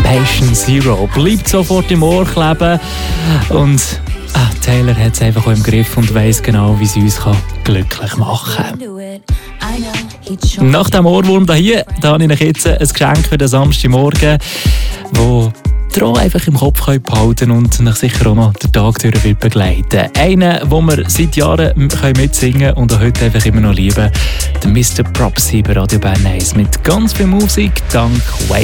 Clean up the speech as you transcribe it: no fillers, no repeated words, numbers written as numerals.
Patient Zero bleibt sofort im Ohr kleben und Taylor hat es einfach auch im Griff und weiss genau, wie sie uns glücklich machen kann. Nach dem Ohrwurm hier, da habe ich euch jetzt ein Geschenk für den Samstagmorgen, wo ihr auch einfach im Kopf behalten könnt und euch sicher auch noch den Tag durch wird begleiten. Einen, den wir seit Jahren mitsingen können und auch heute einfach immer noch lieben, der Mr. Propsy bei Radio Bern 1 mit ganz viel Musik dank